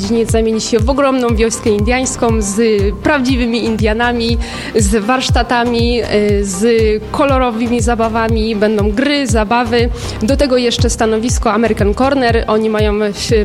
dziedziniec zamieni się w ogromną wioskę indiańską z prawdziwymi Indianami, z warsztatami, z kolorowymi zabawami. Będą gry, zabawy. Do tego jeszcze stanowisko American Corner. Oni mają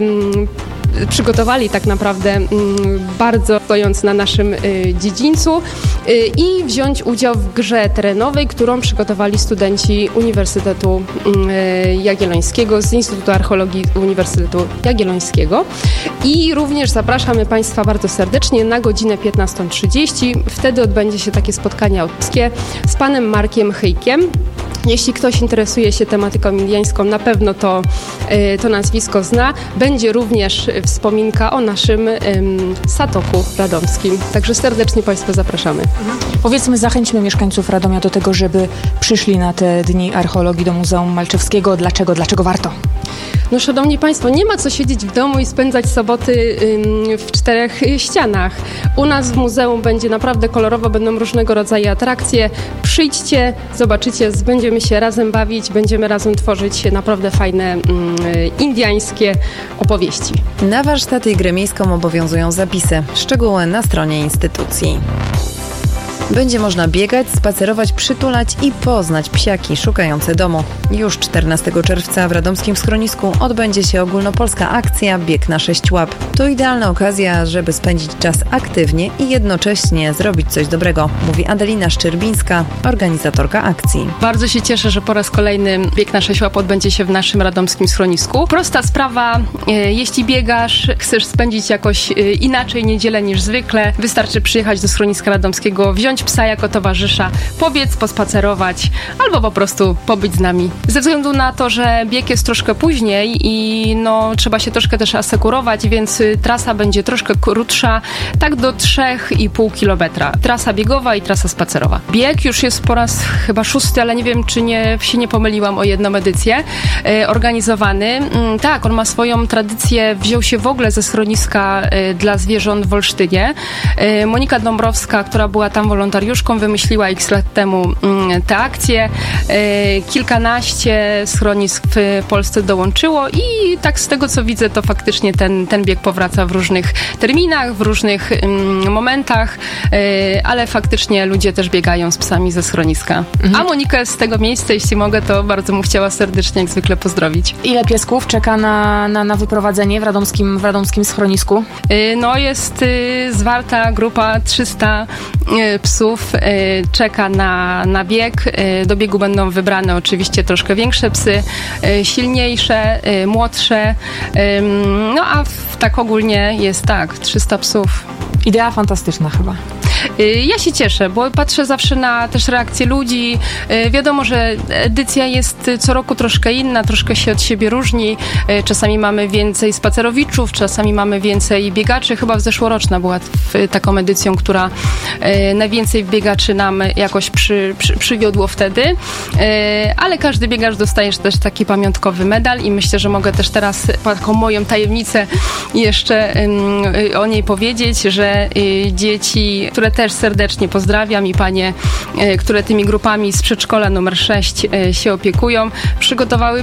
przygotowali tak naprawdę bardzo stojąc na naszym dziedzińcu i wziąć udział w grze terenowej, którą przygotowali studenci Uniwersytetu Jagiellońskiego z Instytutu Archeologii Uniwersytetu Jagiellońskiego. I również zapraszamy Państwa bardzo serdecznie na godzinę 15:30. Wtedy odbędzie się takie spotkanie autorskie z panem Markiem Hyjkiem. Jeśli ktoś interesuje się tematyką indiańską, na pewno to nazwisko zna. Będzie również wspominka o naszym Satoku radomskim. Także serdecznie Państwa zapraszamy. Powiedzmy, zachęćmy mieszkańców Radomia do tego, żeby przyszli na te Dni Archeologii do Muzeum Malczewskiego. Dlaczego warto? No, szanowni Państwo, nie ma co siedzieć w domu i spędzać soboty w czterech ścianach. U nas w muzeum będzie naprawdę kolorowo, będą różnego rodzaju atrakcje. Przyjdźcie, zobaczycie, będziemy się razem bawić, będziemy razem tworzyć naprawdę fajne indiańskie opowieści. Na warsztaty i grę miejską obowiązują zapisy. Szczegóły na stronie instytucji. Będzie można biegać, spacerować, przytulać i poznać psiaki szukające domu. Już 14 czerwca w radomskim schronisku odbędzie się ogólnopolska akcja Bieg na 6 łap. To idealna okazja, żeby spędzić czas aktywnie i jednocześnie zrobić coś dobrego, mówi Adelina Szczerbińska, organizatorka akcji. Bardzo się cieszę, że po raz kolejny Bieg na 6 łap odbędzie się w naszym radomskim schronisku. Prosta sprawa, jeśli biegasz, chcesz spędzić jakoś inaczej niedzielę niż zwykle, wystarczy przyjechać do schroniska radomskiego, wziąć psa jako towarzysza, pobiec, pospacerować albo po prostu pobyć z nami. Ze względu na to, że bieg jest troszkę później i trzeba się troszkę też asekurować, więc trasa będzie troszkę krótsza, tak do 3,5 km. Trasa biegowa i trasa spacerowa. Bieg już jest po raz chyba 6, ale nie wiem, czy się nie pomyliłam o jedną edycję, organizowany. Tak, on ma swoją tradycję, wziął się w ogóle ze schroniska dla zwierząt w Olsztynie. Monika Dąbrowska, która była tam wolontariuszką, wymyśliła x lat temu tę akcję. Kilkanaście schronisk w Polsce dołączyło i tak z tego, co widzę, to faktycznie ten bieg powraca w różnych terminach, w różnych momentach, ale faktycznie ludzie też biegają z psami ze schroniska. A Monikę z tego miejsca, jeśli mogę, to bardzo mu chciała serdecznie, jak zwykle, pozdrowić. Ile piesków czeka na wyprowadzenie w radomskim schronisku? Jest zwarta grupa 300 psów, czeka na bieg. Do biegu będą wybrane oczywiście troszkę większe psy, silniejsze, młodsze, a tak ogólnie jest 300 psów. Idea fantastyczna chyba. Ja się cieszę, bo patrzę zawsze na też reakcje ludzi. Wiadomo, że edycja jest co roku troszkę inna, troszkę się od siebie różni. Czasami mamy więcej spacerowiczów, czasami mamy więcej biegaczy. Chyba zeszłoroczna była taką edycją, która najwięcej biegaczy nam jakoś przywiodło wtedy. Ale każdy biegacz dostaje też taki pamiątkowy medal i myślę, że mogę też teraz taką moją tajemnicę jeszcze o niej powiedzieć, że dzieci, które też serdecznie pozdrawiam i panie, które tymi grupami z przedszkola numer 6 się opiekują, przygotowały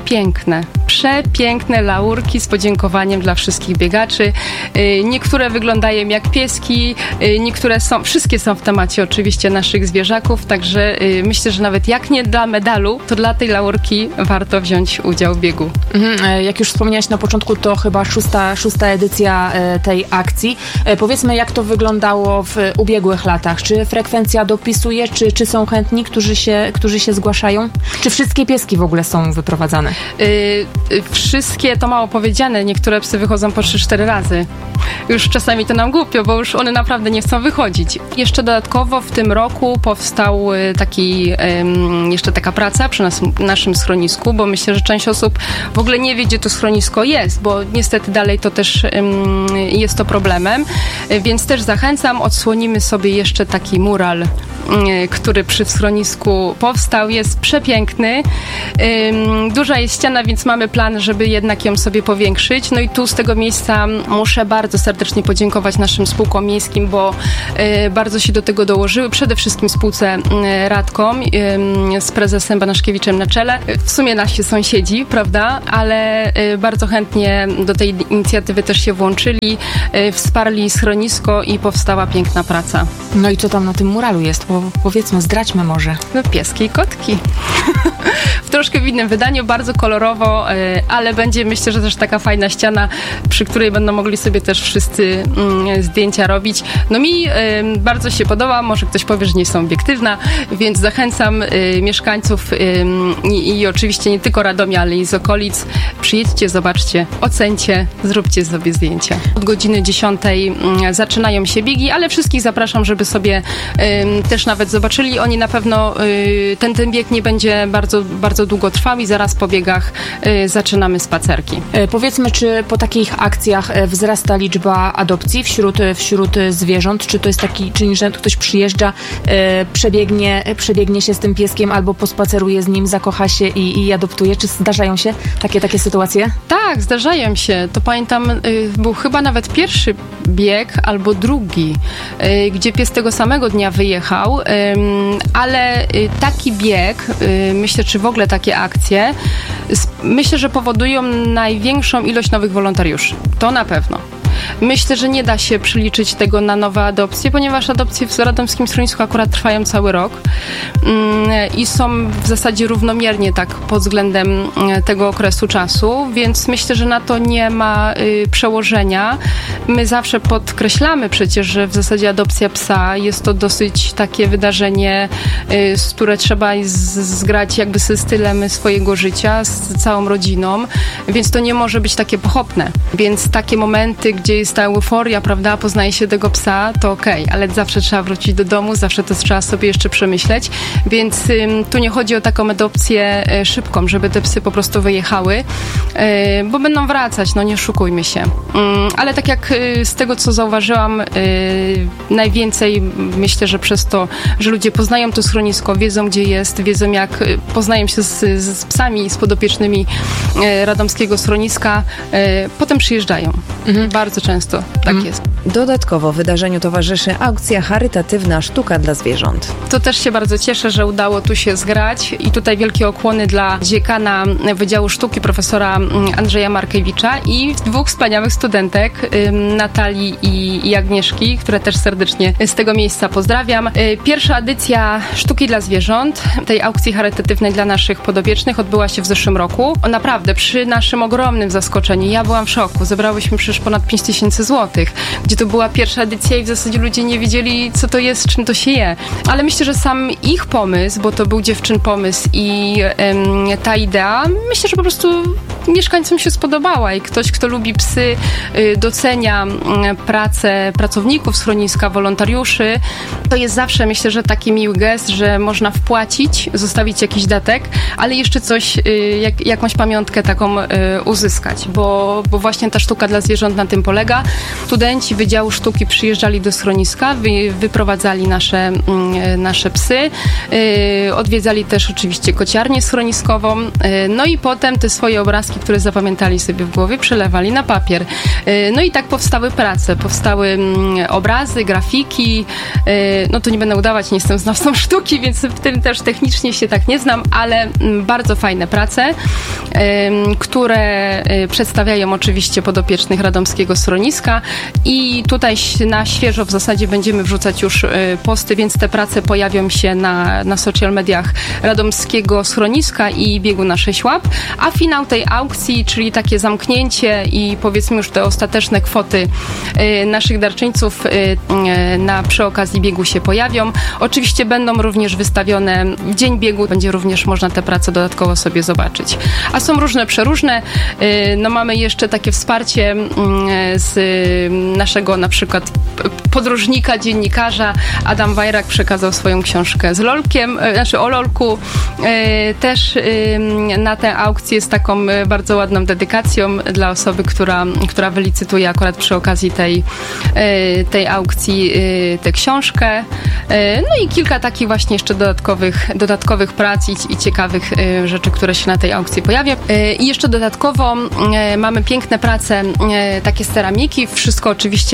przepiękne laurki z podziękowaniem dla wszystkich biegaczy. Niektóre wyglądają jak pieski, wszystkie są w temacie oczywiście naszych zwierzaków, także myślę, że nawet jak nie dla medalu, to dla tej laurki warto wziąć udział w biegu. Jak już wspomniałaś na początku, to chyba szósta edycja tej akcji. Powiedzmy, jak to wyglądało w ubiegłych latach? Czy frekwencja dopisuje? Czy są chętni, którzy się zgłaszają? Czy wszystkie pieski w ogóle są wyprowadzane? Wszystkie to mało powiedziane. Niektóre psy wychodzą po 3-4 razy. Już czasami to nam głupio, bo już one naprawdę nie chcą wychodzić. Jeszcze dodatkowo w tym roku powstał jeszcze taka praca przy naszym schronisku, bo myślę, że część osób w ogóle nie wie, gdzie to schronisko jest, bo niestety dalej to też jest to problemem. Więc też zachęcam, odsłonimy sobie jeszcze taki mural który przy schronisku powstał, jest przepiękny. Duża jest ściana, więc mamy plan, żeby jednak ją sobie powiększyć. No i tu z tego miejsca muszę bardzo serdecznie podziękować naszym spółkom miejskim, bo bardzo się do tego dołożyły. Przede wszystkim spółce Radkom z prezesem Banaszkiewiczem na czele. W sumie nasi sąsiedzi, prawda? Ale bardzo chętnie do tej inicjatywy też się włączyli, wsparli schronisko i powstała piękna praca. No i co tam na tym muralu jest? Powiedzmy, zdradźmy może. No, pieski i kotki. W troszkę w innym wydaniu, bardzo kolorowo, ale będzie, myślę, że też taka fajna ściana, przy której będą mogli sobie też wszyscy zdjęcia robić. No mi bardzo się podoba, może ktoś powie, że nie są obiektywna, więc zachęcam mieszkańców i oczywiście nie tylko Radomia, ale i z okolic. Przyjedźcie, zobaczcie, ocencie, zróbcie sobie zdjęcia. Od godziny 10 zaczynają się biegi, ale wszystkich zapraszam, żeby sobie też nawet zobaczyli. Oni na pewno, ten bieg nie będzie bardzo, bardzo długo trwał i zaraz po biegach zaczynamy spacerki. Powiedzmy, czy po takich akcjach wzrasta liczba adopcji wśród zwierząt? Czy to jest taki czyn, że ktoś przyjeżdża, przebiegnie się z tym pieskiem albo pospaceruje z nim, zakocha się i adoptuje? Czy zdarzają się takie sytuacje? Tak, zdarzają się. To pamiętam, był chyba nawet pierwszy bieg albo drugi, gdzie pies tego samego dnia wyjechał, ale taki bieg, myślę, czy w ogóle takie akcje, myślę, że powodują największą ilość nowych wolontariuszy. To na pewno. Myślę, że nie da się przeliczyć tego na nowe adopcje, ponieważ adopcje w radomskim schronisku akurat trwają cały rok i są w zasadzie równomiernie tak pod względem tego okresu czasu, więc myślę, że na to nie ma przełożenia. My zawsze podkreślamy przecież, że w zasadzie adopcja psa jest to dosyć takie wydarzenie, które trzeba zgrać jakby ze stylem swojego życia, z całą rodziną, więc to nie może być takie pochopne. Więc takie momenty, gdzie jest ta euforia, prawda, poznaje się tego psa, to okej, ale zawsze trzeba wrócić do domu, zawsze to trzeba sobie jeszcze przemyśleć, więc tu nie chodzi o taką adopcję szybką, żeby te psy po prostu wyjechały, bo będą wracać, no nie oszukujmy się. Ale tak jak z tego, co zauważyłam, najwięcej myślę, że przez to, że ludzie poznają to schronisko, wiedzą, gdzie jest, wiedzą, jak poznają się z psami, z podopiecznymi radomskiego schroniska, potem przyjeżdżają. Bardzo często tak jest. Dodatkowo wydarzeniu towarzyszy aukcja charytatywna Sztuka dla zwierząt. To też się bardzo cieszę, że udało tu się zgrać i tutaj wielkie okłony dla dziekana Wydziału Sztuki, profesora Andrzeja Markiewicza i dwóch wspaniałych studentek, Natalii i Agnieszki, które też serdecznie z tego miejsca pozdrawiam. Pierwsza edycja Sztuki dla zwierząt, tej aukcji charytatywnej dla naszych podopiecznych, odbyła się w zeszłym roku. Naprawdę, przy naszym ogromnym zaskoczeniu, ja byłam w szoku. Zebrałyśmy przecież ponad 5000 zł, gdzie to była pierwsza edycja i w zasadzie ludzie nie wiedzieli, co to jest, czym to się je. Ale myślę, że sam ich pomysł, bo to był dziewczyn pomysł i ta idea, myślę, że po prostu mieszkańcom się spodobała i ktoś, kto lubi psy, docenia pracę pracowników schroniska, wolontariuszy, to jest zawsze, myślę, że taki miły gest, że można wpłacić, zostawić jakiś datek, ale jeszcze coś, jakąś pamiątkę taką uzyskać, bo właśnie ta sztuka dla zwierząt na tym polega. Studenci Wydziału Sztuki przyjeżdżali do schroniska, wyprowadzali nasze psy, odwiedzali też oczywiście kociarnię schroniskową, no i potem te swoje obrazki, które zapamiętali sobie w głowie, przelewali na papier. No i tak powstały prace, powstały obrazy, grafiki, no to nie będę udawać, nie jestem znawcą sztuki, więc w tym też technicznie się tak nie znam, ale bardzo fajne prace, które przedstawiają oczywiście podopiecznych radomskiego schroniska i tutaj na świeżo w zasadzie będziemy wrzucać już posty, więc te prace pojawią się na social mediach radomskiego schroniska i biegu na 6 łap, a finał tej aukcji, czyli takie zamknięcie i powiedzmy już te ostateczne kwoty naszych darczyńców przy okazji biegu się pojawią. Oczywiście będą również wystawione w dzień biegu, będzie również można te prace dodatkowo sobie zobaczyć. A są różne, przeróżne. No mamy jeszcze takie wsparcie z naszego na przykład podróżnika, dziennikarza. Adam Wajrak przekazał swoją książkę z Lolkiem, o Lolku. Też na tę aukcję z taką bardzo ładną dedykacją dla osoby, która wylicytuje akurat przy okazji tej aukcji tę książkę. No i kilka takich właśnie jeszcze dodatkowych prac i ciekawych rzeczy, które się na tej aukcji pojawia. I jeszcze dodatkowo mamy piękne prace takie z ceramiki, wszystko oczywiście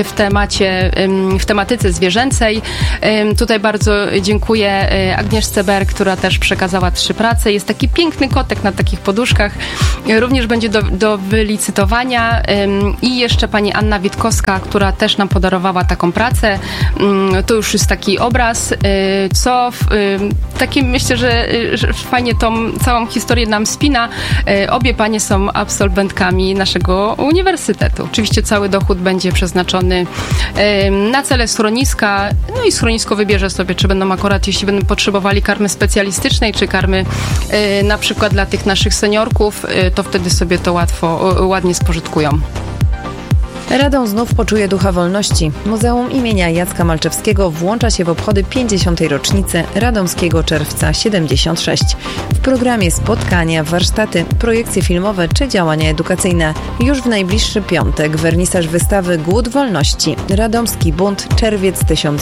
w tematyce zwierzęcej. Tutaj bardzo dziękuję Agnieszce Ber, która też przekazała 3 prace. Jest taki piękny kotek na takich poduszkach. Również będzie do wylicytowania. I jeszcze pani Anna Witkowska, która też nam podarowała taką pracę. To już jest taki obraz, co takim myślę, że fajnie tą całą historię nam spina. Obie panie są absolwentkami naszego uniwersytetu. Oczywiście cały dochód będzie przeznaczony na cele schroniska, no i schronisko wybierze sobie, czy będą akurat, jeśli będą potrzebowali karmy specjalistycznej, czy karmy na przykład dla tych naszych seniorków, to wtedy sobie to ładnie spożytkują. Radom znów poczuje ducha wolności. Muzeum imienia Jacka Malczewskiego włącza się w obchody 50. rocznicy Radomskiego Czerwca 76. W programie spotkania, warsztaty, projekcje filmowe czy działania edukacyjne. Już w najbliższy piątek wernisaż wystawy Głód Wolności. Radomski bunt, czerwiec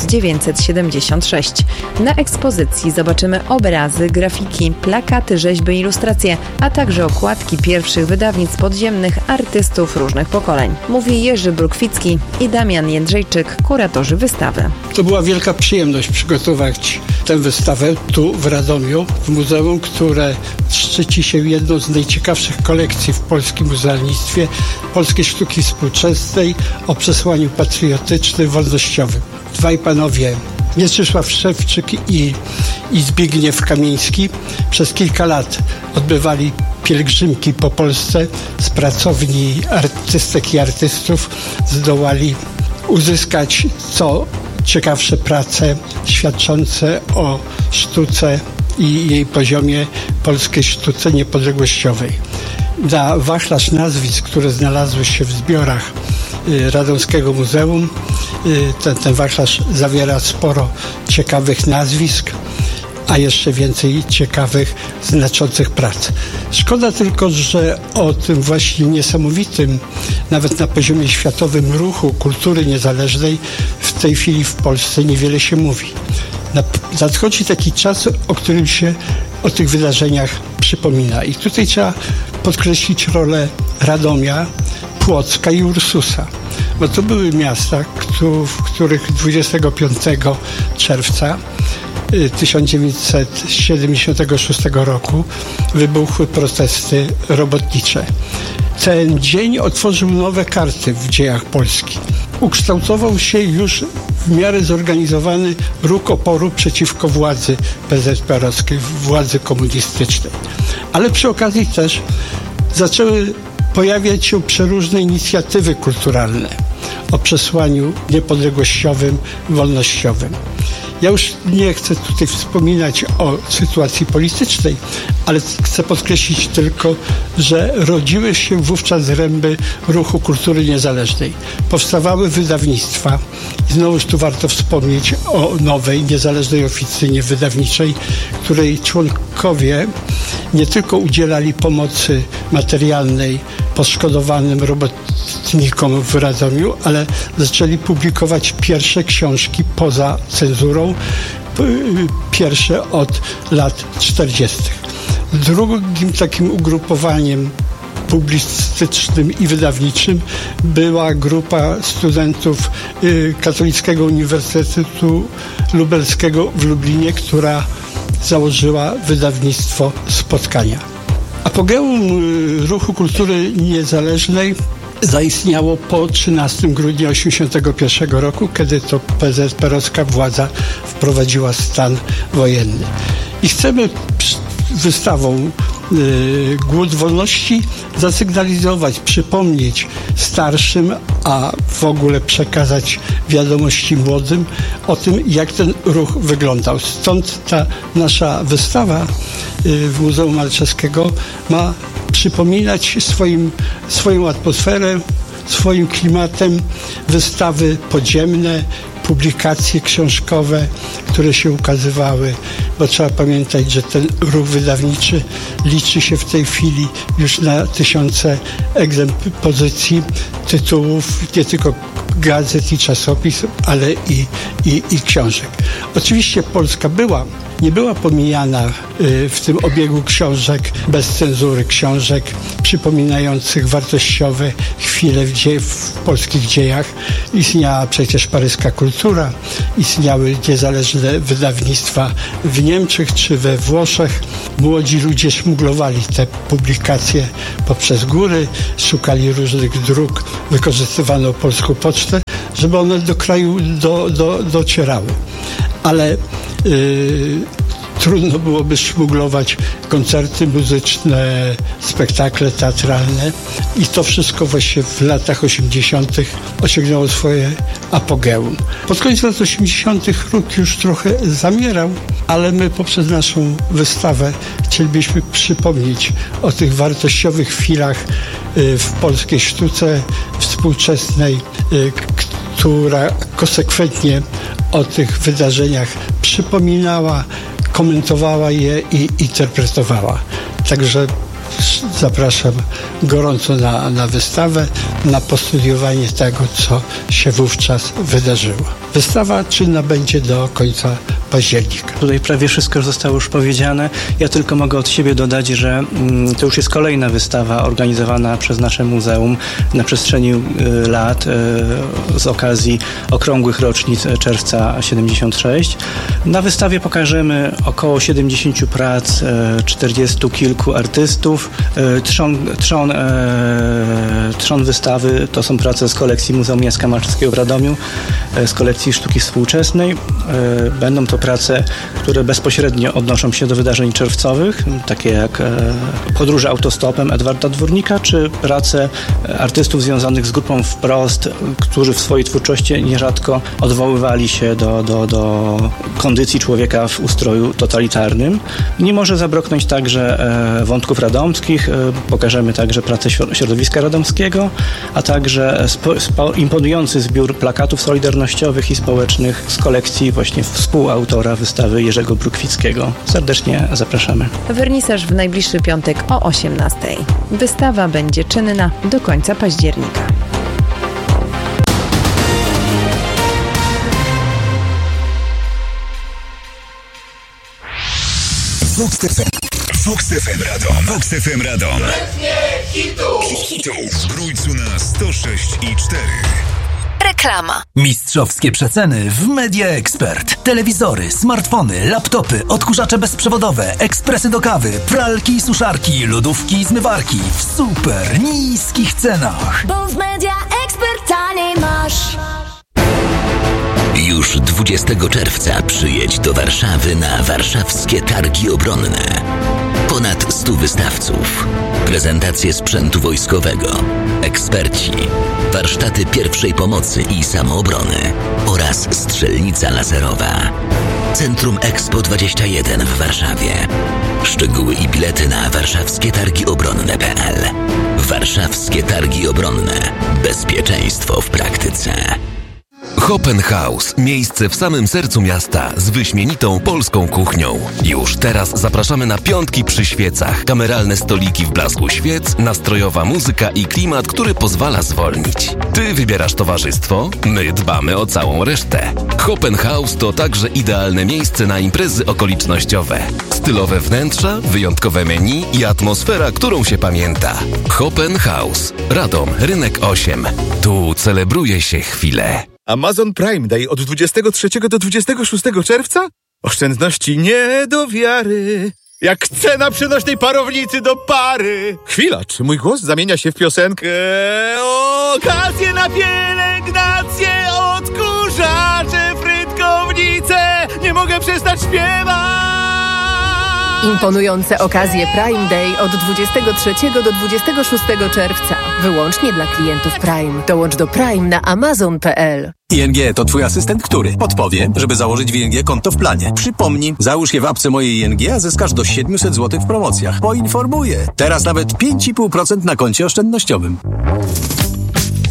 1976. Na ekspozycji zobaczymy obrazy, grafiki, plakaty, rzeźby, ilustracje, a także okładki pierwszych wydawnictw podziemnych artystów różnych pokoleń. Mówi Jerzy Brukwicki i Damian Jędrzejczyk, kuratorzy wystawy. To była wielka przyjemność przygotować tę wystawę tu w Radomiu, w muzeum, które szczyci się jedną z najciekawszych kolekcji w polskim muzealnictwie polskiej sztuki współczesnej o przesłaniu patriotycznym, wolnościowym. Dwaj panowie, Mieczysław Szewczyk i Zbigniew Kamiński, przez kilka lat odbywali pielgrzymki po Polsce. Z pracowni artystek i artystów zdołali uzyskać co ciekawsze prace świadczące o sztuce i jej poziomie polskiej sztuce niepodległościowej. Na wachlarz nazwisk, które znalazły się w zbiorach Radomskiego Muzeum, ten wachlarz zawiera sporo ciekawych nazwisk, a jeszcze więcej ciekawych, znaczących prac. Szkoda tylko, że o tym właśnie niesamowitym, nawet na poziomie światowym, ruchu kultury niezależnej w tej chwili w Polsce niewiele się mówi. Nadchodzi taki czas, o którym się o tych wydarzeniach przypomina. I tutaj trzeba podkreślić rolę Radomia, Płocka i Ursusa. Bo to były miasta, w których 25 czerwca 1976 roku wybuchły protesty robotnicze. Ten dzień otworzył nowe karty w dziejach Polski. Ukształtował się już w miarę zorganizowany ruch oporu przeciwko władzy PZPR-owskiej, władzy komunistycznej. Ale przy okazji też zaczęły pojawiać się przeróżne inicjatywy kulturalne o przesłaniu niepodległościowym, wolnościowym. Ja już nie chcę tutaj wspominać o sytuacji politycznej, ale chcę podkreślić tylko, że rodziły się wówczas zręby ruchu kultury niezależnej. Powstawały wydawnictwa i znowuż tu warto wspomnieć o nowej, niezależnej oficynie wydawniczej, której członkowie nie tylko udzielali pomocy materialnej poszkodowanym robotnikom w Radomiu, ale zaczęli publikować pierwsze książki poza cenzurą, pierwsze od lat 40. Drugim takim ugrupowaniem publicystycznym i wydawniczym była grupa studentów Katolickiego Uniwersytetu Lubelskiego w Lublinie, która założyła wydawnictwo Spotkania. Apogeum ruchu kultury niezależnej zaistniało po 13 grudnia 1981 roku, kiedy to PZPR-owska władza wprowadziła stan wojenny. I chcemy wystawą Głód Wolności zasygnalizować, przypomnieć starszym, a w ogóle przekazać wiadomości młodym o tym, jak ten ruch wyglądał. Stąd ta nasza wystawa w Muzeum Malczewskiego ma przypominać swoją atmosferę, swoim klimatem wystawy podziemne, publikacje książkowe, które się ukazywały, bo trzeba pamiętać, że ten ruch wydawniczy liczy się w tej chwili już na tysiące pozycji, tytułów, nie tylko gazet i czasopism, ale i książek. Oczywiście Polska nie była pomijana w tym obiegu książek, bez cenzury książek przypominających wartościowe chwile w polskich dziejach. Istniała przecież paryska kultura, istniały niezależne wydawnictwa w Niemczech czy we Włoszech. Młodzi ludzie szmuglowali te publikacje poprzez góry, szukali różnych dróg, wykorzystywano polską pocztę, żeby one do kraju docierały. Ale trudno byłoby szmuglować koncerty muzyczne, spektakle teatralne i to wszystko właśnie w latach 80. osiągnęło swoje apogeum. Pod koniec lat 80. ruch już trochę zamierał, ale my poprzez naszą wystawę chcielibyśmy przypomnieć o tych wartościowych chwilach w polskiej sztuce współczesnej, która konsekwentnie o tych wydarzeniach przypominała, komentowała je i interpretowała. Także zapraszam gorąco na wystawę, na postudiowanie tego, co się wówczas wydarzyło. Wystawa czynna będzie do końca października. Tutaj prawie wszystko zostało już powiedziane. Ja tylko mogę od siebie dodać, że to już jest kolejna wystawa organizowana przez nasze muzeum na przestrzeni lat z okazji okrągłych rocznic czerwca 76. Na wystawie pokażemy około 70 prac 40 kilku artystów. Trzon wystawy to są prace z kolekcji Muzeum Jacka Malczewskiego w Radomiu, z kolekcji sztuki współczesnej. Będą to prace, które bezpośrednio odnoszą się do wydarzeń czerwcowych, takie jak Podróże autostopem Edwarda Dwórnika, czy prace artystów związanych z grupą Wprost, którzy w swojej twórczości nierzadko odwoływali się do kondycji człowieka w ustroju totalitarnym. Nie może zabraknąć także wątków radomskich. Pokażemy także pracę środowiska radomskiego, a także imponujący zbiór plakatów solidarnościowych i społecznych z kolekcji właśnie współautora wystawy Jerzego Brukwickiego. Serdecznie zapraszamy. Wernisaż w najbliższy piątek o 18:00. Wystawa będzie czynna do końca października. Vox FM Radom. Vox FM Radom. Hitów. Grójcu na 106,4. Reklama. Mistrzowskie przeceny w Media Expert. Telewizory, smartfony, laptopy, odkurzacze bezprzewodowe, ekspresy do kawy, pralki i suszarki, lodówki i zmywarki w super niskich cenach. Bo w Media Expert taniej masz. Już 20 czerwca przyjedź do Warszawy na warszawskie targi obronne. Ponad 100 wystawców, prezentacje sprzętu wojskowego, eksperci, warsztaty pierwszej pomocy i samoobrony oraz strzelnica laserowa. Centrum Expo 21 w Warszawie. Szczegóły i bilety na warszawskietargiobronne.pl. Warszawskie Targi Obronne. Bezpieczeństwo w praktyce. Hopen House. Miejsce w samym sercu miasta z wyśmienitą polską kuchnią. Już teraz zapraszamy na piątki przy świecach. Kameralne stoliki w blasku świec, nastrojowa muzyka i klimat, który pozwala zwolnić. Ty wybierasz towarzystwo, my dbamy o całą resztę. Hopen House to także idealne miejsce na imprezy okolicznościowe. Stylowe wnętrza, wyjątkowe menu i atmosfera, którą się pamięta. Hopen House. Radom, Rynek 8. Tu celebruje się chwilę. Amazon Prime Day od 23 do 26 czerwca? Oszczędności nie do wiary. Jak cena przenośnej parownicy do pary. Chwila, czy mój głos zamienia się w piosenkę? Okazje na pielęgnację, odkurzacze, frytkownice. Nie mogę przestać śpiewać. Imponujące okazje Prime Day od 23 do 26 czerwca. Wyłącznie dla klientów Prime. Dołącz do Prime na amazon.pl. ING to twój asystent, który podpowie, żeby założyć w ING konto w planie. Przypomnij, załóż je w apce mojej ING, a zyskasz do 700 zł w promocjach. Poinformuję. Teraz nawet 5,5% na koncie oszczędnościowym.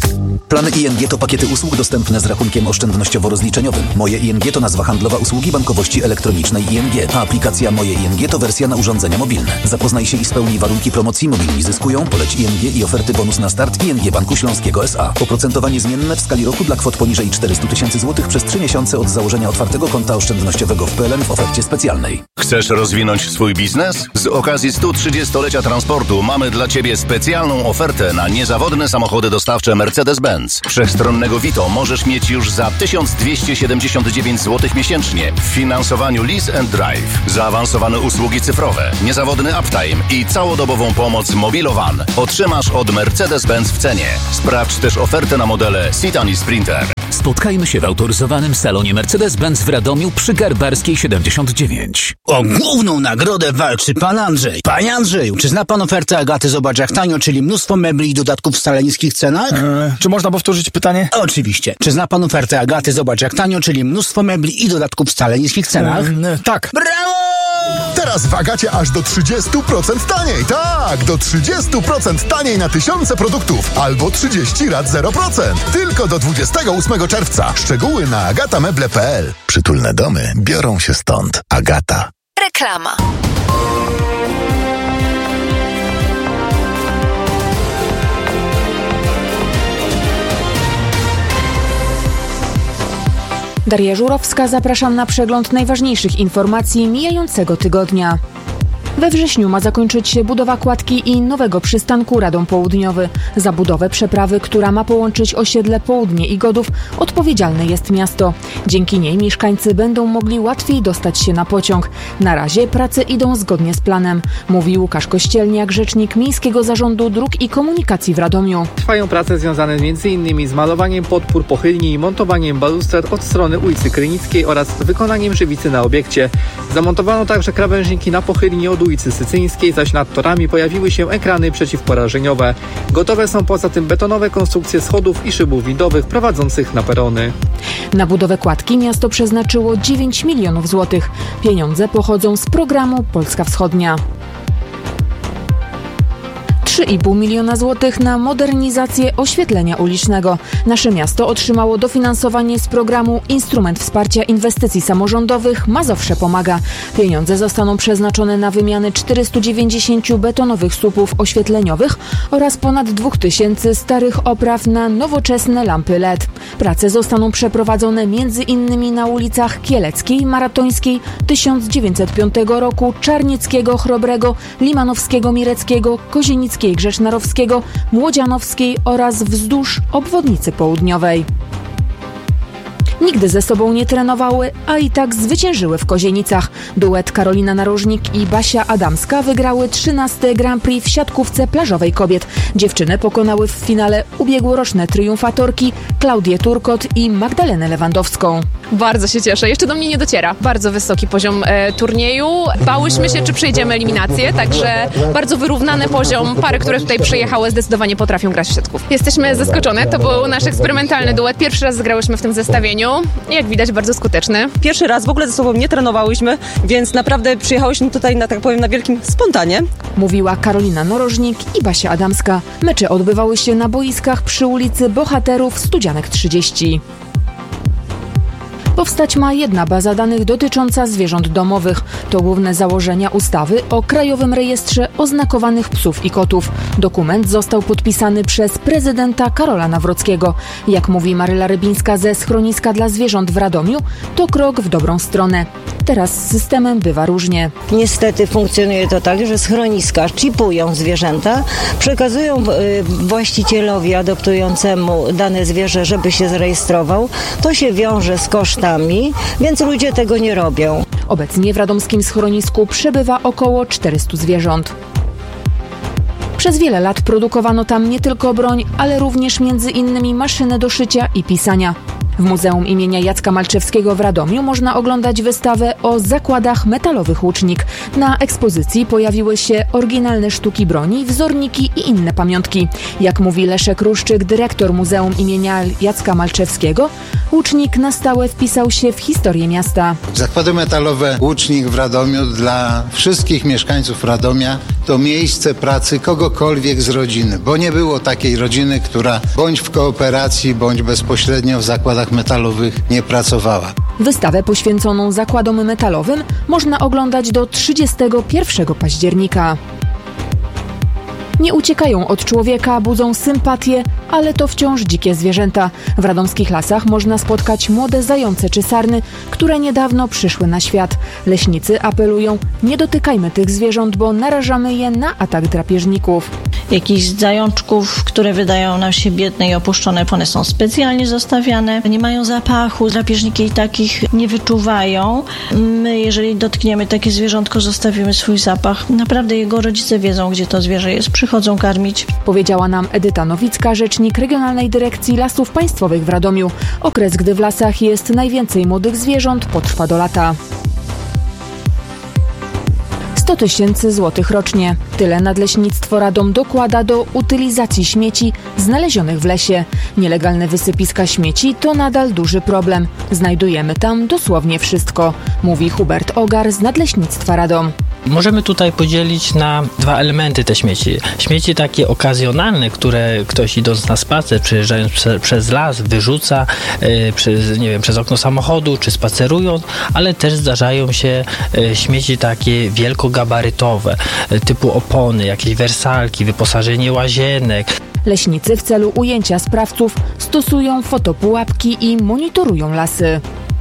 Plany ING to pakiety usług dostępne z rachunkiem oszczędnościowo-rozliczeniowym. Moje ING to nazwa handlowa usługi bankowości elektronicznej ING, a aplikacja Moje ING to wersja na urządzenia mobilne. Zapoznaj się i spełnij warunki promocji Mobilni Zyskują, poleć ING i oferty bonus na start ING Banku Śląskiego S.A. Oprocentowanie zmienne w skali roku dla kwot poniżej 400 000 złotych przez 3 miesiące od założenia otwartego konta oszczędnościowego w PLN w ofercie specjalnej. Chcesz rozwinąć swój biznes? Z okazji 130-lecia transportu mamy dla Ciebie specjalną ofertę na niezawodne samochody dostawcze Mercedes-Benz. Wszechstronnego Vito możesz mieć już za 1279 zł miesięcznie w finansowaniu Lease and Drive. Zaawansowane usługi cyfrowe, niezawodny uptime i całodobową pomoc Mobilowan otrzymasz od Mercedes-Benz w cenie. Sprawdź też ofertę na modele Citan i Sprinter. Spotkajmy się w autoryzowanym salonie Mercedes-Benz w Radomiu przy Garbarskiej 79. O główną nagrodę walczy pan Andrzej. Panie Andrzeju, czy zna pan ofertę Agaty Zobacz jak tanio, czyli mnóstwo mebli i dodatków w wcale niskich cenach? Czy można powtórzyć pytanie? Oczywiście. Czy zna pan ofertę Agaty Zobacz jak tanio, czyli mnóstwo mebli i dodatków w wcale niskich cenach? Tak. Brawo! Teraz w Agacie aż do 30% taniej. Tak, do 30% taniej na tysiące produktów. Albo 30 rat 0%. Tylko do 28 czerwca. Szczegóły na agatameble.pl. Przytulne domy biorą się stąd. Agata. Reklama. Daria Żurowska, zapraszam na przegląd najważniejszych informacji mijającego tygodnia. We wrześniu ma zakończyć się budowa kładki i nowego przystanku Radom Południowy. Za budowę przeprawy, która ma połączyć osiedle Południe i Godów, odpowiedzialne jest miasto. Dzięki niej mieszkańcy będą mogli łatwiej dostać się na pociąg. Na razie prace idą zgodnie z planem, mówi Łukasz Kościelniak, rzecznik Miejskiego Zarządu Dróg i Komunikacji w Radomiu. Trwają prace związane m.in. z malowaniem podpór pochylni i montowaniem balustrad od strony ulicy Krynickiej oraz wykonaniem żywicy na obiekcie. Zamontowano także krawężniki na pochylni od ulicy Sycyńskiej, zaś nad torami pojawiły się ekrany przeciwporażeniowe. Gotowe są poza tym betonowe konstrukcje schodów i szybów widowych prowadzących na perony. Na budowę kładki miasto przeznaczyło 9 milionów złotych. Pieniądze pochodzą z programu Polska Wschodnia. 3,5 miliona złotych na modernizację oświetlenia ulicznego. Nasze miasto otrzymało dofinansowanie z programu Instrument Wsparcia Inwestycji Samorządowych Mazowsze Pomaga. Pieniądze zostaną przeznaczone na wymianę 490 betonowych słupów oświetleniowych oraz ponad 2000 starych opraw na nowoczesne lampy LED. Prace zostaną przeprowadzone m.in. na ulicach Kieleckiej, Maratońskiej, 1905 roku, Czarnieckiego, Chrobrego, Limanowskiego, Mireckiego, Kozienickiego, Grzesznarowskiego, Młodzianowskiej oraz wzdłuż obwodnicy południowej. Nigdy ze sobą nie trenowały, a i tak zwyciężyły w Kozienicach. Duet Karolina Narożnik i Basia Adamska wygrały 13. Grand Prix w siatkówce plażowej kobiet. Dziewczyny pokonały w finale ubiegłoroczne triumfatorki Klaudię Turkot i Magdalenę Lewandowską. Bardzo się cieszę. Jeszcze do mnie nie dociera. Bardzo wysoki poziom turnieju. Bałyśmy się, czy przejdziemy eliminację, także bardzo wyrównany poziom. Pary, które tutaj przyjechały, zdecydowanie potrafią grać w siatkówkę. Jesteśmy zaskoczone. To był nasz eksperymentalny duet. Pierwszy raz zagrałyśmy w tym zestawieniu. Jak widać, bardzo skuteczny. Pierwszy raz w ogóle ze sobą nie trenowałyśmy, więc naprawdę przyjechałyśmy tutaj, tak powiem, na wielkim spontanie. Mówiła Karolina Narożnik i Basia Adamska. Mecze odbywały się na boiskach przy ulicy Bohaterów Studzianek 30. Powstać ma jedna baza danych dotycząca zwierząt domowych. To główne założenia ustawy o Krajowym Rejestrze Oznakowanych Psów i Kotów. Dokument został podpisany przez prezydenta Karola Nawrockiego. Jak mówi Maryla Rybińska ze Schroniska dla Zwierząt w Radomiu, to krok w dobrą stronę. Teraz z systemem bywa różnie. Niestety funkcjonuje to tak, że schroniska chipują zwierzęta, przekazują właścicielowi adoptującemu dane zwierzę, żeby się zarejestrował. To się wiąże z kosztami, więc ludzie tego nie robią. Obecnie w radomskim schronisku przebywa około 400 zwierząt. Przez wiele lat produkowano tam nie tylko broń, ale również m.in. maszyny do szycia i pisania. W Muzeum imienia Jacka Malczewskiego w Radomiu można oglądać wystawę o zakładach metalowych Łucznik. Na ekspozycji pojawiły się oryginalne sztuki broni, wzorniki i inne pamiątki. Jak mówi Leszek Ruszczyk, dyrektor Muzeum imienia Jacka Malczewskiego, Łucznik na stałe wpisał się w historię miasta. Zakłady metalowe Łucznik w Radomiu dla wszystkich mieszkańców Radomia to miejsce pracy kogokolwiek z rodziny, bo nie było takiej rodziny, która bądź w kooperacji, bądź bezpośrednio w zakładach metalowych nie pracowała. Wystawę poświęconą zakładom metalowym można oglądać do 31 października. Nie uciekają od człowieka, budzą sympatię, ale to wciąż dzikie zwierzęta. W radomskich lasach można spotkać młode zające czy sarny, które niedawno przyszły na świat. Leśnicy apelują: nie dotykajmy tych zwierząt, bo narażamy je na atak drapieżników. Jakichś zajączków, które wydają nam się biedne i opuszczone, one są specjalnie zostawiane. Nie mają zapachu, drapieżniki takich nie wyczuwają. My, jeżeli dotkniemy takie zwierzątko, zostawimy swój zapach. Naprawdę jego rodzice wiedzą, gdzie to zwierzę jest, przychodzą karmić. Powiedziała nam Edyta Nowicka, rzecznik Regionalnej Dyrekcji Lasów Państwowych w Radomiu. Okres, gdy w lasach jest najwięcej młodych zwierząt, potrwa do lata. 100 000 złotych rocznie. Tyle Nadleśnictwo Radom dokłada do utylizacji śmieci znalezionych w lesie. Nielegalne wysypiska śmieci to nadal duży problem. Znajdujemy tam dosłownie wszystko, mówi Hubert Ogar z Nadleśnictwa Radom. Możemy tutaj podzielić na dwa elementy te śmieci. Śmieci takie okazjonalne, które ktoś idąc na spacer, przejeżdżając przez las, wyrzuca przez okno samochodu, czy spacerując, ale też zdarzają się śmieci takie wielkogabarytowe, typu opony, jakieś wersalki, wyposażenie łazienek. Leśnicy w celu ujęcia sprawców stosują fotopułapki i monitorują lasy.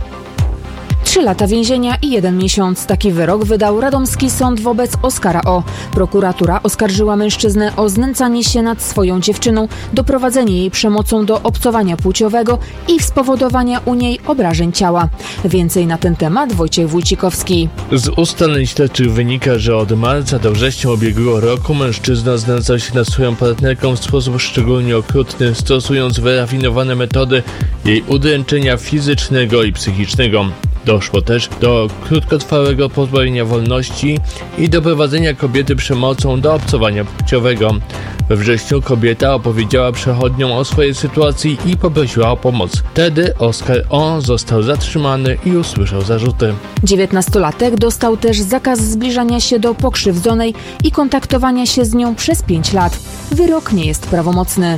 3 lata więzienia i 1 miesiąc. Taki wyrok wydał radomski sąd wobec Oskara O. Prokuratura oskarżyła mężczyznę o znęcanie się nad swoją dziewczyną, doprowadzenie jej przemocą do obcowania płciowego i spowodowania u niej obrażeń ciała. Więcej na ten temat Wojciech Wójcikowski. Z ustaleń śledczych wynika, że od marca do września ubiegłego roku mężczyzna znęcał się nad swoją partnerką w sposób szczególnie okrutny, stosując wyrafinowane metody jej udręczenia fizycznego i psychicznego. Doszło też do krótkotrwałego pozbawienia wolności i doprowadzenia kobiety przemocą do obcowania płciowego. We wrześniu kobieta opowiedziała przechodniom o swojej sytuacji i poprosiła o pomoc. Wtedy Oskar O. został zatrzymany i usłyszał zarzuty. 19-latek dostał też zakaz zbliżania się do pokrzywdzonej i kontaktowania się z nią przez 5 lat. Wyrok nie jest prawomocny.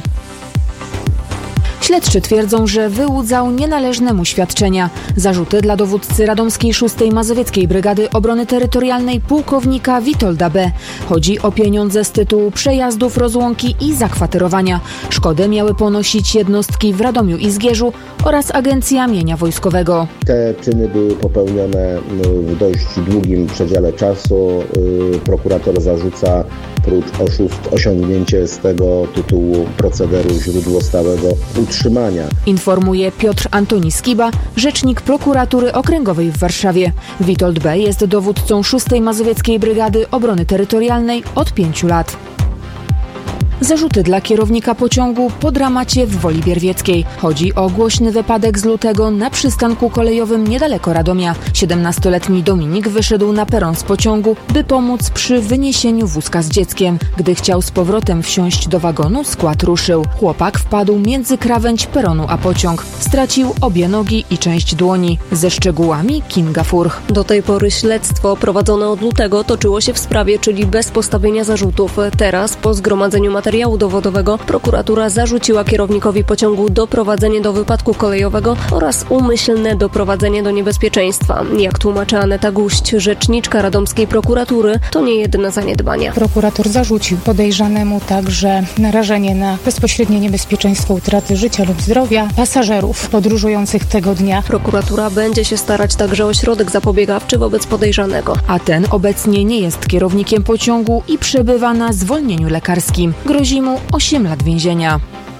Śledczy twierdzą, że wyłudzał nienależne mu świadczenia. Zarzuty dla dowódcy radomskiej 6. Mazowieckiej Brygady Obrony Terytorialnej pułkownika Witolda B. Chodzi o pieniądze z tytułu przejazdów, rozłąki i zakwaterowania. Szkody miały ponosić jednostki w Radomiu i Zgierzu oraz Agencja Mienia Wojskowego. Te czyny były popełnione w dość długim przedziale czasu. Prokurator zarzuca prócz oszustw osiągnięcie z tego tytułu procederu źródło stałego utrzymania. Informuje Piotr Antoni Skiba, rzecznik prokuratury okręgowej w Warszawie. Witold B. jest dowódcą 6. Mazowieckiej Brygady Obrony Terytorialnej od 5 lat. Zarzuty dla kierownika pociągu po dramacie w Woli Bierwieckiej. Chodzi o głośny wypadek z lutego na przystanku kolejowym niedaleko Radomia. 17-letni Dominik wyszedł na peron z pociągu, by pomóc przy wyniesieniu wózka z dzieckiem. Gdy chciał z powrotem wsiąść do wagonu, skład ruszył. Chłopak wpadł między krawędź peronu a pociąg. Stracił obie nogi i część dłoni. Ze szczegółami Kinga Furch. Do tej pory śledztwo prowadzone od lutego toczyło się w sprawie, czyli bez postawienia zarzutów. Teraz, po zgromadzeniu materiału dowodowego, prokuratura zarzuciła kierownikowi pociągu doprowadzenie do wypadku kolejowego oraz umyślne doprowadzenie do niebezpieczeństwa. Jak tłumaczy Aneta Guść, rzeczniczka radomskiej prokuratury, to nie jedyne zaniedbania. Prokurator zarzucił podejrzanemu także narażenie na bezpośrednie niebezpieczeństwo utraty życia lub zdrowia pasażerów podróżujących tego dnia. Prokuratura będzie się starać także o środek zapobiegawczy wobec podejrzanego. A ten obecnie nie jest kierownikiem pociągu i przebywa na zwolnieniu lekarskim. Grozi mu 8 lat więzienia.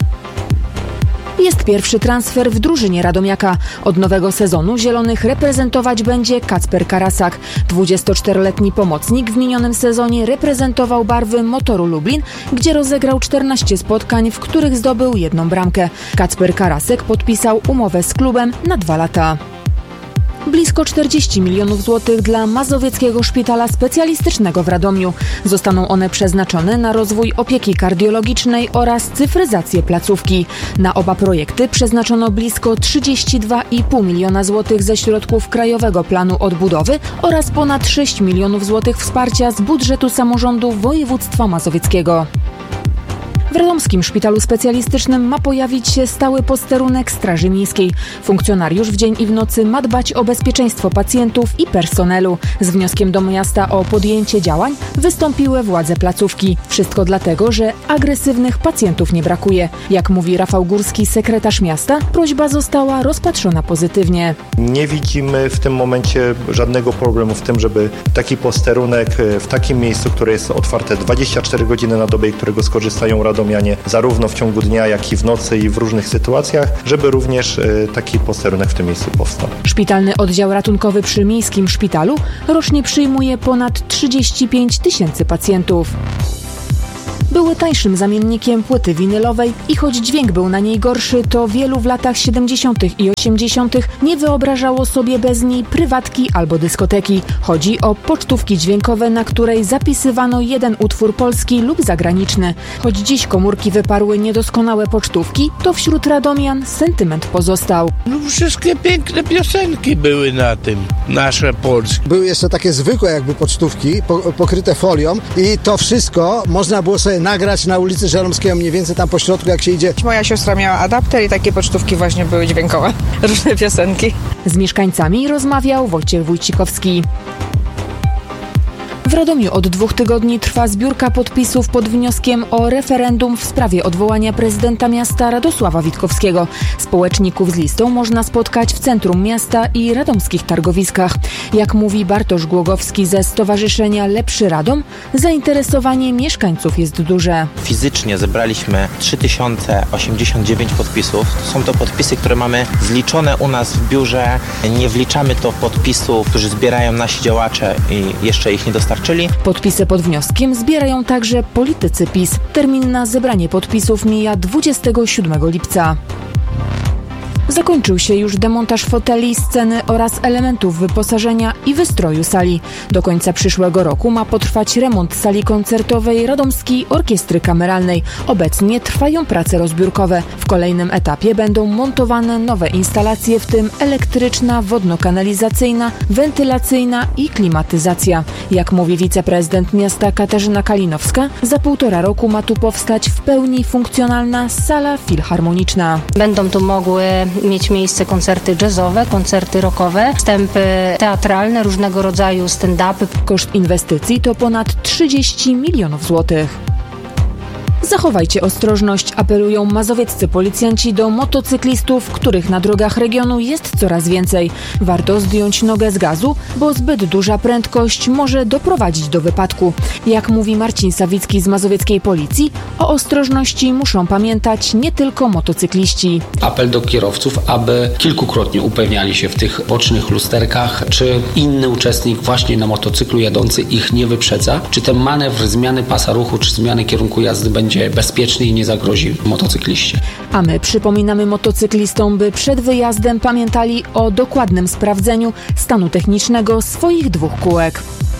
Jest pierwszy transfer w drużynie Radomiaka. Od nowego sezonu Zielonych reprezentować będzie Kacper Karasak. 24-letni pomocnik w minionym sezonie reprezentował barwy Motoru Lublin, gdzie rozegrał 14 spotkań, w których zdobył 1 bramkę. Kacper Karasek podpisał umowę z klubem na 2 lata. Blisko 40 milionów złotych dla Mazowieckiego Szpitala Specjalistycznego w Radomiu. Zostaną one przeznaczone na rozwój opieki kardiologicznej oraz cyfryzację placówki. Na oba projekty przeznaczono blisko 32,5 miliona złotych ze środków Krajowego Planu Odbudowy oraz ponad 6 milionów złotych wsparcia z budżetu samorządu województwa mazowieckiego. W Radomskim Szpitalu Specjalistycznym ma pojawić się stały posterunek Straży Miejskiej. Funkcjonariusz w dzień i w nocy ma dbać o bezpieczeństwo pacjentów i personelu. Z wnioskiem do miasta o podjęcie działań wystąpiły władze placówki. Wszystko dlatego, że agresywnych pacjentów nie brakuje. Jak mówi Rafał Górski, sekretarz miasta, prośba została rozpatrzona pozytywnie. Nie widzimy w tym momencie żadnego problemu w tym, żeby taki posterunek w takim miejscu, które jest otwarte 24 godziny na dobę i którego skorzystają radomianie zarówno w ciągu dnia, jak i w nocy i w różnych sytuacjach, żeby również taki posterunek w tym miejscu powstał. Szpitalny oddział ratunkowy przy Miejskim Szpitalu rocznie przyjmuje ponad 35 tysięcy pacjentów. Były tańszym zamiennikiem płyty winylowej i choć dźwięk był na niej gorszy, to wielu w latach 70. i 80. nie wyobrażało sobie bez niej prywatki albo dyskoteki. Chodzi o pocztówki dźwiękowe, na której zapisywano jeden utwór polski lub zagraniczny. Choć dziś komórki wyparły niedoskonałe pocztówki, to wśród radomian sentyment pozostał. Wszystkie piękne piosenki były na tym, nasze polskie. Były jeszcze takie zwykłe jakby pocztówki, pokryte folią i to wszystko można było sobie nagrać na ulicy Żeromskiego, mniej więcej tam po środku, jak się idzie. Moja siostra miała adapter i takie pocztówki właśnie były dźwiękowe. Różne piosenki. Z mieszkańcami rozmawiał Wojciech Wójcikowski. W Radomiu od 2 tygodni trwa zbiórka podpisów pod wnioskiem o referendum w sprawie odwołania prezydenta miasta Radosława Witkowskiego. Społeczników z listą można spotkać w centrum miasta i radomskich targowiskach. Jak mówi Bartosz Głogowski ze Stowarzyszenia Lepszy Radom, zainteresowanie mieszkańców jest duże. Fizycznie zebraliśmy 3089 podpisów. Są to podpisy, które mamy zliczone u nas w biurze. Nie wliczamy to podpisów, którzy zbierają nasi działacze i jeszcze ich nie dostarczyli. Podpisy pod wnioskiem zbierają także politycy PiS. Termin na zebranie podpisów mija 27 lipca. Zakończył się już demontaż foteli, sceny oraz elementów wyposażenia i wystroju sali. Do końca przyszłego roku ma potrwać remont sali koncertowej Radomskiej Orkiestry Kameralnej. Obecnie trwają prace rozbiórkowe. W kolejnym etapie będą montowane nowe instalacje, w tym elektryczna, wodno-kanalizacyjna, wentylacyjna i klimatyzacja. Jak mówi wiceprezydent miasta Katarzyna Kalinowska, za 1,5 roku ma tu powstać w pełni funkcjonalna sala filharmoniczna. Będą tu mogły mieć miejsce koncerty jazzowe, koncerty rockowe, występy teatralne, różnego rodzaju stand-upy. Koszt inwestycji to ponad 30 milionów złotych. Zachowajcie ostrożność, apelują mazowieccy policjanci do motocyklistów, których na drogach regionu jest coraz więcej. Warto zdjąć nogę z gazu, bo zbyt duża prędkość może doprowadzić do wypadku. Jak mówi Marcin Sawicki z mazowieckiej policji, o ostrożności muszą pamiętać nie tylko motocykliści. Apel do kierowców, aby kilkukrotnie upewniali się w tych bocznych lusterkach, czy inny uczestnik właśnie na motocyklu jadący ich nie wyprzedza, czy ten manewr zmiany pasa ruchu, czy zmiany kierunku jazdy będzie bezpieczny i nie zagrozi motocykliście. A my przypominamy motocyklistom, by przed wyjazdem pamiętali o dokładnym sprawdzeniu stanu technicznego swoich 2 kółek.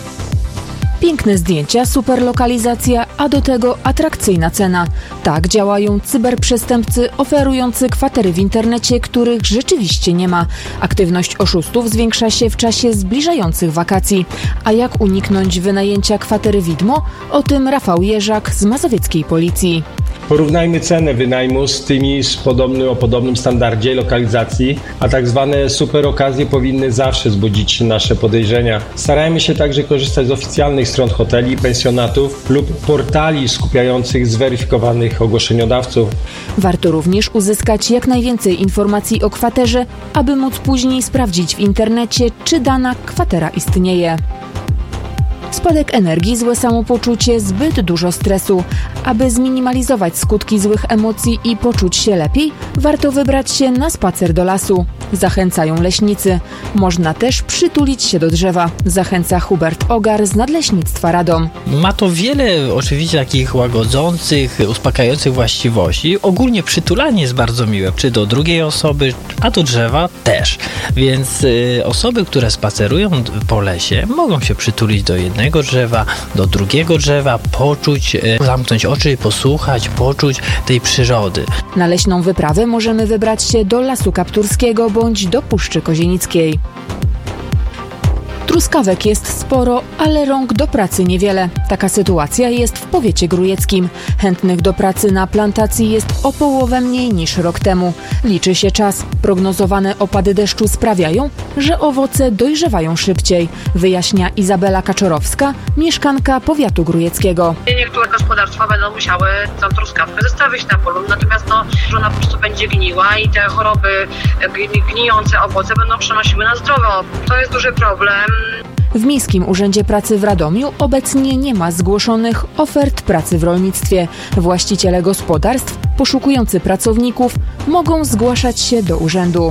Piękne zdjęcia, super lokalizacja, a do tego atrakcyjna cena. Tak działają cyberprzestępcy oferujący kwatery w internecie, których rzeczywiście nie ma. Aktywność oszustów zwiększa się w czasie zbliżających wakacji. A jak uniknąć wynajęcia kwatery widmo? O tym Rafał Jerzak z mazowieckiej policji. Porównajmy cenę wynajmu z tymi o podobnym standardzie lokalizacji, a tak zwane super okazje powinny zawsze zbudzić nasze podejrzenia. Starajmy się także korzystać z oficjalnych stron hoteli, pensjonatów lub portali skupiających zweryfikowanych ogłoszeniodawców. Warto również uzyskać jak najwięcej informacji o kwaterze, aby móc później sprawdzić w internecie, czy dana kwatera istnieje. Spadek energii, złe samopoczucie, zbyt dużo stresu. Aby zminimalizować skutki złych emocji i poczuć się lepiej, warto wybrać się na spacer do lasu. Zachęcają leśnicy. Można też przytulić się do drzewa. Zachęca Hubert Ogar z Nadleśnictwa Radom. Ma to wiele oczywiście takich łagodzących, uspokajających właściwości. Ogólnie przytulanie jest bardzo miłe, czy do drugiej osoby, a do drzewa też. Więc osoby, które spacerują po lesie, mogą się przytulić do jednego drzewa, do drugiego drzewa, poczuć, zamknąć oczy i posłuchać, poczuć tej przyrody. Na leśną wyprawę możemy wybrać się do Lasu Kapturskiego bądź do Puszczy Kozienickiej. Truskawek jest sporo, ale rąk do pracy niewiele. Taka sytuacja jest w powiecie grójeckim. Chętnych do pracy na plantacji jest o połowę mniej niż rok temu. Liczy się czas. Prognozowane opady deszczu sprawiają, że owoce dojrzewają szybciej. Wyjaśnia Izabela Kaczorowska, mieszkanka powiatu grójeckiego. Niektóre gospodarstwa będą musiały tą truskawkę zostawić na polu, natomiast że ona po prostu będzie gniła i te choroby, gnijące owoce będą przenosiły na zdrowe. To jest duży problem. W Miejskim Urzędzie Pracy w Radomiu obecnie nie ma zgłoszonych ofert pracy w rolnictwie. Właściciele gospodarstw poszukujący pracowników mogą zgłaszać się do urzędu.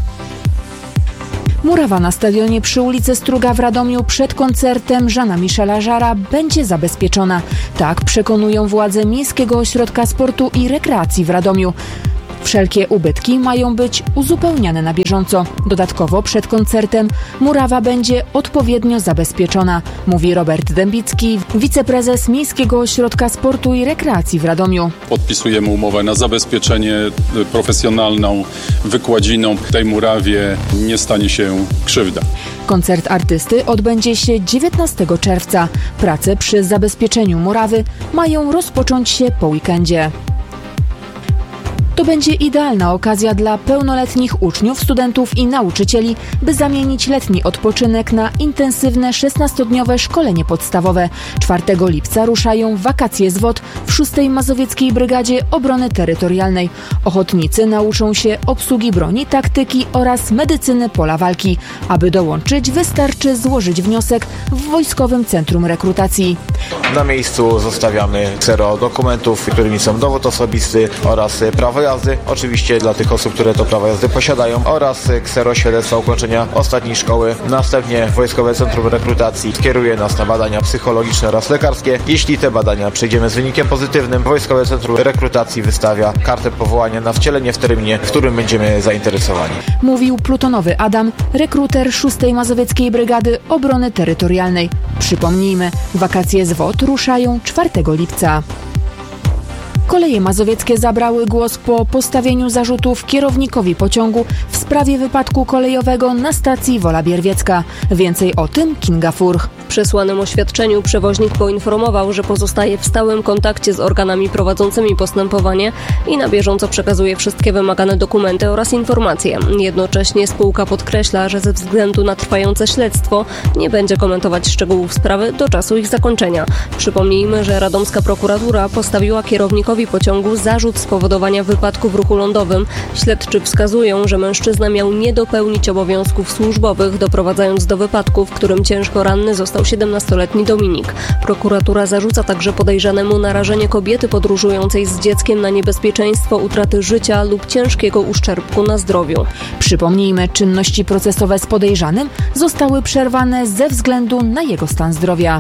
Murawa na stadionie przy ulicy Struga w Radomiu przed koncertem Jeana Michela Jarre'a będzie zabezpieczona. Tak przekonują władze Miejskiego Ośrodka Sportu i Rekreacji w Radomiu. Wszelkie ubytki mają być uzupełniane na bieżąco. Dodatkowo przed koncertem murawa będzie odpowiednio zabezpieczona, mówi Robert Dębicki, wiceprezes Miejskiego Ośrodka Sportu i Rekreacji w Radomiu. Podpisujemy umowę na zabezpieczenie profesjonalną, wykładziną. Tej murawie nie stanie się krzywda. Koncert artysty odbędzie się 19 czerwca. Prace przy zabezpieczeniu murawy mają rozpocząć się po weekendzie. To będzie idealna okazja dla pełnoletnich uczniów, studentów i nauczycieli, by zamienić letni odpoczynek na intensywne 16-dniowe szkolenie podstawowe. 4 lipca ruszają wakacje z WOT w 6. Mazowieckiej Brygadzie Obrony Terytorialnej. Ochotnicy nauczą się obsługi broni, taktyki oraz medycyny pola walki. Aby dołączyć, wystarczy złożyć wniosek w Wojskowym Centrum Rekrutacji. Na miejscu zostawiamy ksero dokumentów, którymi są dowód osobisty oraz prawo jazdy, oczywiście dla tych osób, które to prawo jazdy posiadają, oraz ksero świadectwa ukończenia ostatniej szkoły. Następnie Wojskowe Centrum Rekrutacji skieruje nas na badania psychologiczne oraz lekarskie. Jeśli te badania przejdziemy z wynikiem pozytywnym, Wojskowe Centrum Rekrutacji wystawia kartę powołania na wcielenie w terminie, w którym będziemy zainteresowani. Mówił plutonowy Adam, rekruter 6. Mazowieckiej Brygady Obrony Terytorialnej. Przypomnijmy, wakacje z WOT ruszają 4 lipca. Koleje mazowieckie zabrały głos po postawieniu zarzutów kierownikowi pociągu w sprawie wypadku kolejowego na stacji Wola Bierwiecka. Więcej o tym Kinga Furch. W przesłanym oświadczeniu przewoźnik poinformował, że pozostaje w stałym kontakcie z organami prowadzącymi postępowanie i na bieżąco przekazuje wszystkie wymagane dokumenty oraz informacje. Jednocześnie spółka podkreśla, że ze względu na trwające śledztwo nie będzie komentować szczegółów sprawy do czasu ich zakończenia. Przypomnijmy, że radomska prokuratura postawiła kierownikowi pociągu zarzut spowodowania wypadku w ruchu lądowym. Śledczy wskazują, że mężczyzna miał nie dopełnić obowiązków służbowych, doprowadzając do wypadku, w którym ciężko ranny został 17-letni Dominik. Prokuratura zarzuca także podejrzanemu narażenie kobiety podróżującej z dzieckiem na niebezpieczeństwo utraty życia lub ciężkiego uszczerbku na zdrowiu. Przypomnijmy, czynności procesowe z podejrzanym zostały przerwane ze względu na jego stan zdrowia.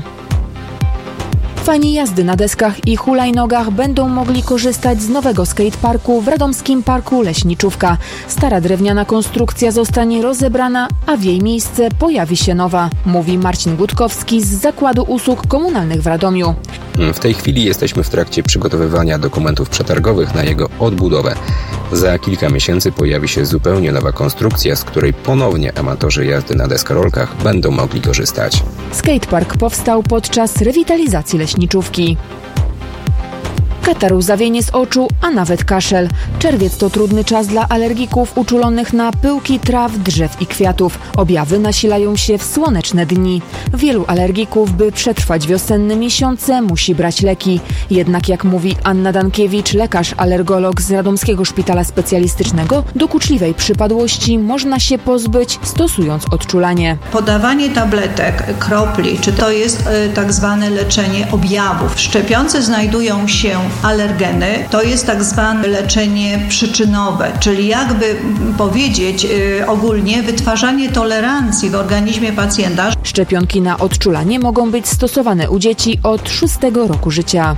Fani jazdy na deskach i hulajnogach będą mogli korzystać z nowego skateparku w radomskim parku Leśniczówka. Stara drewniana konstrukcja zostanie rozebrana, a w jej miejsce pojawi się nowa, mówi Marcin Gutkowski z Zakładu Usług Komunalnych w Radomiu. W tej chwili jesteśmy w trakcie przygotowywania dokumentów przetargowych na jego odbudowę. Za kilka miesięcy pojawi się zupełnie nowa konstrukcja, z której ponownie amatorzy jazdy na deskorolkach będą mogli korzystać. Skatepark powstał podczas rewitalizacji Leśniczówki. Katar, łzawienie z oczu, a nawet kaszel. Czerwiec to trudny czas dla alergików uczulonych na pyłki traw, drzew i kwiatów. Objawy nasilają się w słoneczne dni. Wielu alergików, by przetrwać wiosenne miesiące, musi brać leki. Jednak jak mówi Anna Dankiewicz, lekarz alergolog z Radomskiego Szpitala Specjalistycznego, dokuczliwej przypadłości można się pozbyć, stosując odczulanie. Podawanie tabletek, kropli, czy to jest tak zwane leczenie objawów. W szczepionce znajdują się alergeny, to jest tak zwane leczenie przyczynowe, czyli jakby powiedzieć ogólnie wytwarzanie tolerancji w organizmie pacjenta. Szczepionki na odczulanie mogą być stosowane u dzieci od 6 roku życia.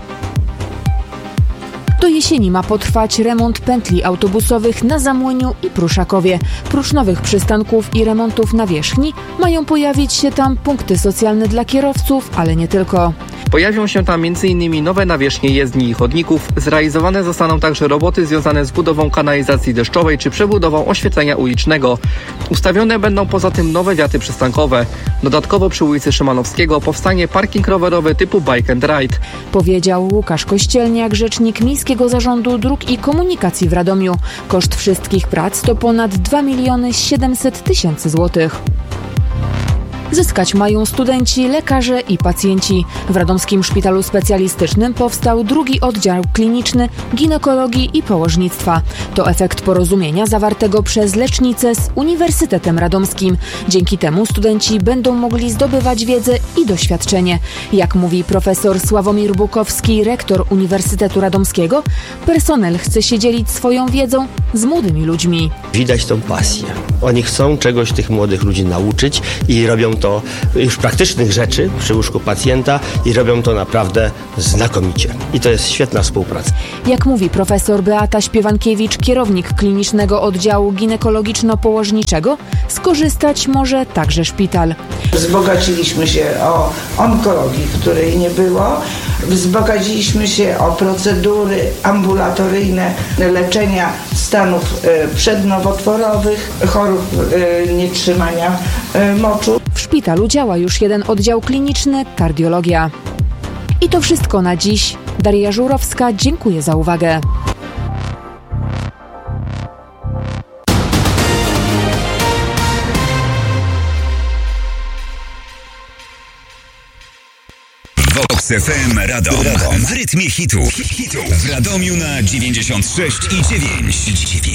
Do jesieni ma potrwać remont pętli autobusowych na Zamłyniu i Pruszakowie. Prócz nowych przystanków i remontów nawierzchni mają pojawić się tam punkty socjalne dla kierowców, ale nie tylko. Pojawią się tam m.in. nowe nawierzchnie jezdni i chodników. Zrealizowane zostaną także roboty związane z budową kanalizacji deszczowej czy przebudową oświetlenia ulicznego. Ustawione będą poza tym nowe wiaty przystankowe. Dodatkowo przy ulicy Szymanowskiego powstanie parking rowerowy typu Bike and Ride. Powiedział Łukasz Kościelniak, rzecznik Miejskiego Zarządu Dróg i Komunikacji w Radomiu. Koszt wszystkich prac to ponad 2 700 000 złotych. Zyskać mają studenci, lekarze i pacjenci. W Radomskim Szpitalu Specjalistycznym powstał drugi oddział kliniczny ginekologii i położnictwa. To efekt porozumienia zawartego przez lecznicę z Uniwersytetem Radomskim. Dzięki temu studenci będą mogli zdobywać wiedzę i doświadczenie. Jak mówi profesor Sławomir Bukowski, rektor Uniwersytetu Radomskiego, personel chce się dzielić swoją wiedzą z młodymi ludźmi. Widać tą pasję. Oni chcą czegoś tych młodych ludzi nauczyć i robią to już praktycznych rzeczy przy łóżku pacjenta i robią to naprawdę znakomicie. I to jest świetna współpraca. Jak mówi profesor Beata Śpiewankiewicz, kierownik klinicznego oddziału ginekologiczno-położniczego, skorzystać może także szpital. Wzbogaciliśmy się o onkologię, której nie było. Wzbogaciliśmy się o procedury ambulatoryjne leczenia stanów przednowotworowych, chorób nietrzymania moczu. W szpitalu działa już jeden oddział kliniczny, kardiologia. I to wszystko na dziś. Daria Żurowska, dziękuję za uwagę. Vox FM Radom. W rytmie hitu. W Radomiu na 96,9.